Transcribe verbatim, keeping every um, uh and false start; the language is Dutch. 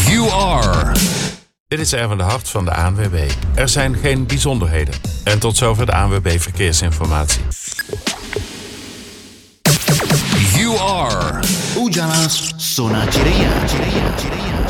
You are. Dit is Erwin de Hart van de A N W B. Er zijn geen bijzonderheden. En tot zover de A N W B Verkeersinformatie. You are. Ujalas Sona Cireia.